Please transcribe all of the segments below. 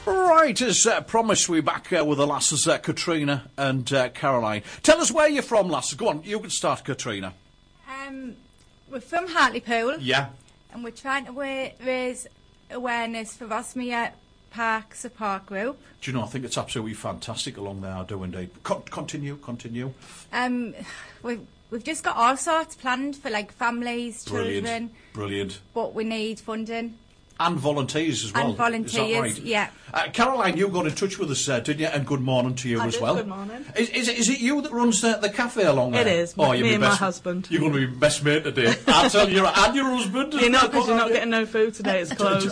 Right, as promised, we're back with the lasses, Katrina and Caroline. Tell us where you're from, lasses. Go on, you can start, Katrina. We're from Hartlepool. Yeah. And we're trying to raise awareness for Rosmere Park Support Group. Do you know, I think it's absolutely fantastic along there, I do indeed. Continue. We've just got all sorts planned for, like, families, Brilliant. children. Brilliant. But we need funding. And volunteers as well. And volunteers, is that right? yeah. Caroline, you got in touch with us, didn't you? And good morning to you as well. Good morning. Is it you that runs the cafe along there? It is. Me and my husband. You're going to be best mate today. I'll tell you, and your husband. You're not, because you're not getting no food today. It's closed.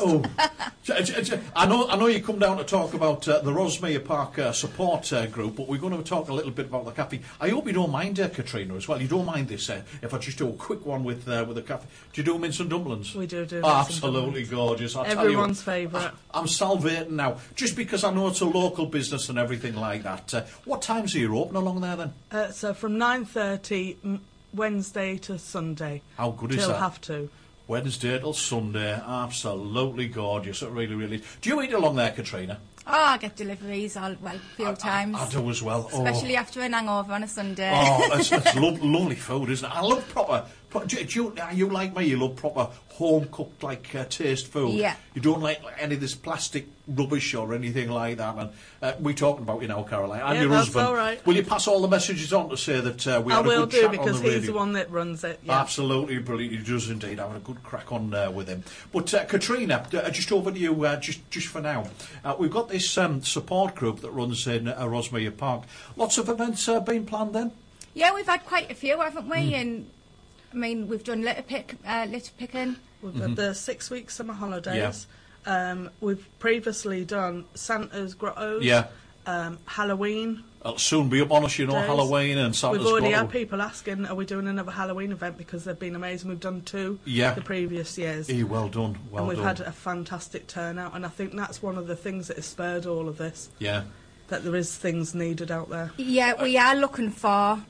I know you come down to talk about the Rosmere Park support group, but we're going to talk a little bit about the cafe. I hope you don't mind, Katrina, as well. You don't mind this, if I just do a quick one with the cafe. Do you do mince and dumplings? We do. Absolutely gorgeous. Everyone's favourite. I'm salivating now, just because I know it's a local business and everything like that. What times are you open along there then? So from 9:30 Wednesday to Sunday. How good is till that? 2:30. Wednesday till Sunday, absolutely gorgeous. It really, really is. Do you eat along there, Katrina? Oh, I get deliveries a few times. I do as well. Especially after an hangover on a Sunday. Oh, it's lovely food, isn't it? I love proper. Are you like me? You love proper home-cooked, taste food. Yeah. You don't like any of this plastic rubbish or anything like that. And we're talking about you now, Caroline, and your husband. All right. Will you pass all the messages on to say that we had a good chat on the radio? I will do, because he's the one that runs it. Yeah. Absolutely brilliant. He does indeed. Having a good crack on with him. But Katrina, just over to you, just for now. We've got this support group that runs in Rosmere Park. Lots of events being planned then? Yeah, we've had quite a few, haven't we? And I mean, we've done litter picking. We've got the 6-week summer holidays. Yeah. We've previously done Santa's Grottos. Yeah. Halloween. It'll soon be up on us, Halloween and Santa's We've already Grotto. had people asking, are we doing another Halloween event, because they've been amazing. We've done 2 the previous years. Well done. And we've had a fantastic turnout, and I think that's one of the things that has spurred all of this. Yeah. That there is things needed out there. Yeah, we are looking for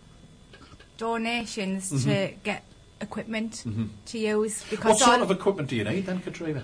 donations to get equipment to use. Because what sort of equipment do you need then, Katrina?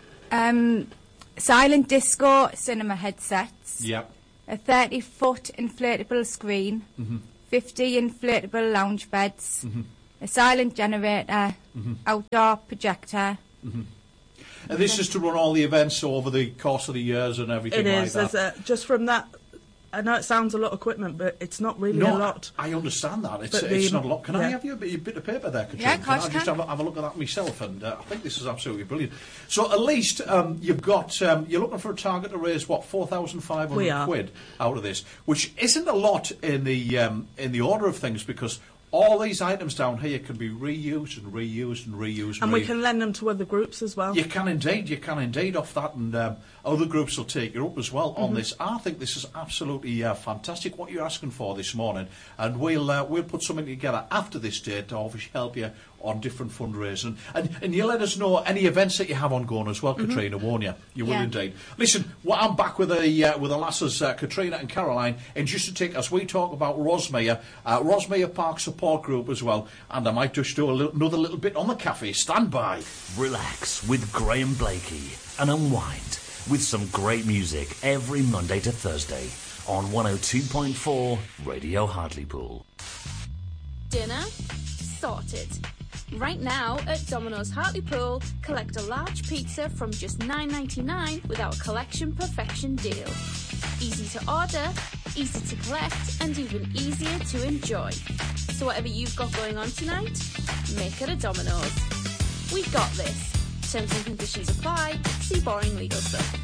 Silent disco cinema headsets. Yep. A 30-foot inflatable screen. 50 inflatable lounge beds. A silent generator. Outdoor projector. And this is to run all the events over the course of the years and everything like that? It is. Just from that, I know it sounds a lot of equipment, but it's not really a lot. I understand that. It's not a lot. Can I have your bit of paper there, Katrina? Yeah, of course. Can I just have a look at that myself? And I think this is absolutely brilliant. So at least you've got, you're looking for a target to raise, what, 4,500 quid out of this, which isn't a lot in the order of things, because all these items down here can be reused and reused and reused. And we can lend them to other groups as well. You can indeed off that, and other groups will take you up as well on this. I think this is absolutely fantastic what you're asking for this morning, and we'll put something together after this date to obviously help you on different fundraising, and you let us know any events that you have ongoing as well, Katrina, won't you? You will indeed. Listen, I'm back with the lasses, Katrina and Caroline, and just to take us, we talk about Rosmere Park Support Group as well, and I might just do another little bit on the cafe. Stand by. Relax with Graham Blakey and unwind with some great music every Monday to Thursday on 102.4 Radio Hartlepool. Dinner sorted. Right now at Domino's Hartlepool, collect a large pizza from just $9.99 with our Collection Perfection deal. Easy to order, easy to collect, and even easier to enjoy. So whatever you've got going on tonight, make it a Domino's. We've got this. Terms and conditions apply. See boring legal stuff.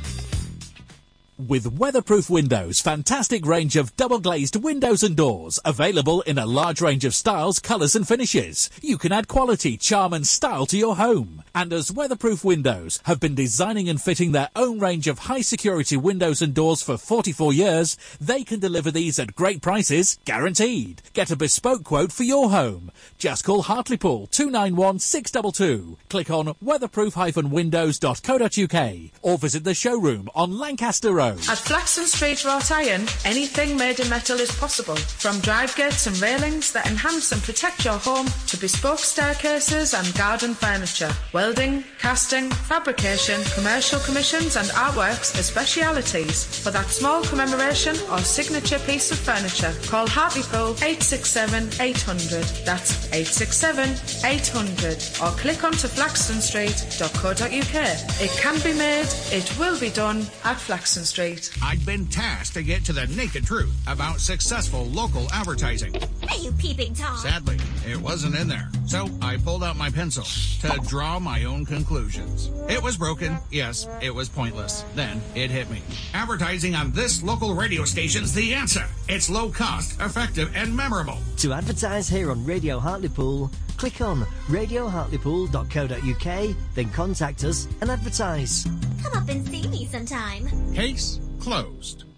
With Weatherproof Windows, fantastic range of double-glazed windows and doors, available in a large range of styles, colours and finishes. You can add quality, charm and style to your home. And as Weatherproof Windows have been designing and fitting their own range of high-security windows and doors for 44 years, they can deliver these at great prices, guaranteed. Get a bespoke quote for your home. Just call Hartlepool 291 622. Click on weatherproof-windows.co.uk or visit the showroom on Lancaster Road. Road. At Flaxton Street Wrought Iron, anything made in metal is possible. From drive gates and railings that enhance and protect your home to bespoke staircases and garden furniture. Welding, casting, fabrication, commercial commissions and artworks are specialities. For that small commemoration or signature piece of furniture, call Hartlepool 867 800. That's 867 800. Or click onto flaxtonstreet.co.uk. It can be made, it will be done at Flaxton Street. I'd been tasked to get to the naked truth about successful local advertising. Are you peeping Tom? Sadly, it wasn't in there. So I pulled out my pencil to draw my own conclusions. It was broken. Yes, it was pointless. Then it hit me. Advertising on this local radio station's the answer. It's low cost, effective, and memorable. To advertise here on Radio Hartlepool, click on radiohartlepool.co.uk, then contact us and advertise. Come up and see me sometime. Case closed.